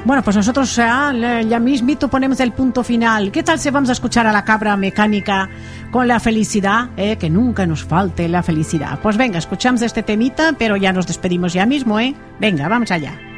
Bueno, pues nosotros ya mismito ponemos el punto final. ¿Qué tal si vamos a escuchar a la Cabra Mecánica con la felicidad? Que nunca nos falte la felicidad. Pues venga, escuchamos este temita, pero ya nos despedimos ya mismo, Venga, vamos allá.